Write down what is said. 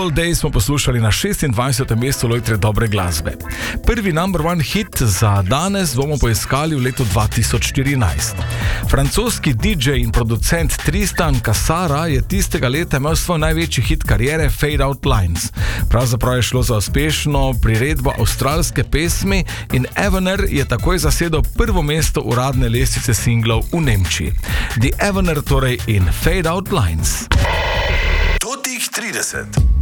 Old Days smo poslušali na 26. mestu lojtre dobre glasbe. Prvi number one hit za danes bomo poiskali v letu 2014. Francoski DJ in producent Tristan Cassara je tistega leta imel svoj največji hit kariere Fade Out Lines. Pravzaprav je šlo za uspešno priredbo avstralske pesmi in Evener je takoj zasedel prvo mesto uradne lestvice singlov v Nemčiji. The Evener torej in Fade Out Lines. Totih 30.